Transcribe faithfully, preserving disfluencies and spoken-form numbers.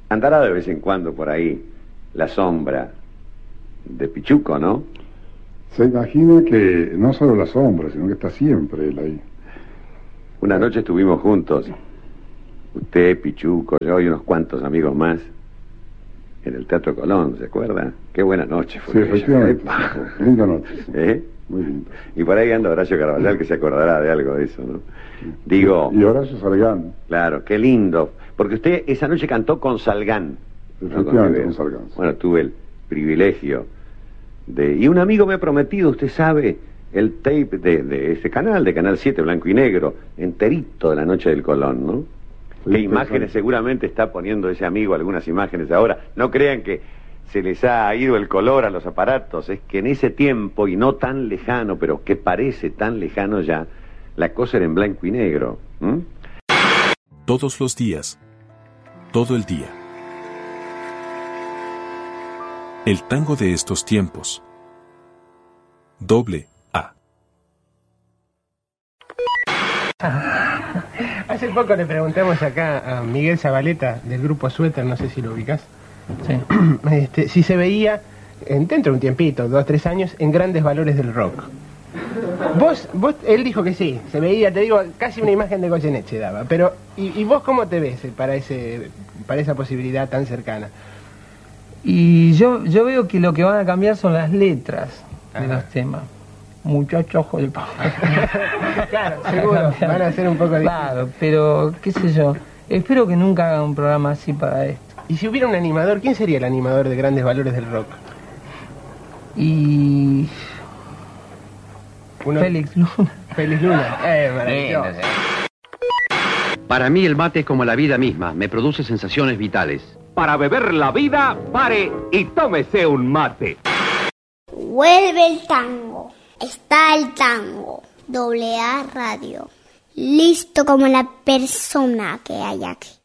Andará de vez en cuando por ahí la sombra de Pichuco, ¿no? Se imagina que no solo la sombra, sino que está siempre él ahí. Una noche estuvimos juntos, usted, Pichuco, yo y unos cuantos amigos más, en el Teatro Colón, ¿se acuerda? Qué buena noche fue. Sí, efectivamente. Sí, linda noche. Sí. ¿Eh? Muy lindo. Y por ahí anda Horacio Carvajal, que se acordará de algo de eso, ¿no? Sí. Digo... Y Horacio Salgán. Claro, qué lindo. Porque usted esa noche cantó con Salgán. Efectivamente, con Salgán. Bueno, tuve el privilegio de... Y un amigo me ha prometido, usted sabe, el tape de, de ese canal, de Canal siete, blanco y negro, enterito de la noche del Colón, ¿no? Sí, qué imágenes seguramente está poniendo ese amigo, algunas imágenes ahora. No crean que se les ha ido el color a los aparatos, es que en ese tiempo, y no tan lejano, pero que parece tan lejano ya, la cosa era en blanco y negro. ¿Mm? Todos los días, todo el día. El tango de estos tiempos. Doble A. Hace poco le preguntamos acá a Miguel Zabaleta del grupo Suéter, no sé si lo ubicás. Sí. Este, si se veía, en, dentro de un tiempito, dos, tres años, en Grandes Valores del Rock. Vos, vos, él dijo que sí, se veía, te digo, casi una imagen de Goyeneche daba, pero, ¿y, y vos cómo te ves para ese, para esa posibilidad tan cercana? Y yo, yo veo que lo que van a cambiar son las letras de Ajá. los temas. Muchacho ojo de pavo. Claro, seguro, van a ser un poco difíciles. Claro, pero, qué sé yo, espero que nunca hagan un programa así para esto. Y si hubiera un animador, ¿quién sería el animador de Grandes Valores del Rock? Y... Uno... Félix Luna. Félix Luna, eh, maravilloso. Para mí el mate es como la vida misma, me produce sensaciones vitales. Para beber la vida, pare y tómese un mate. Vuelve el tango, está el tango, Doble A Radio, listo como la persona que hay aquí.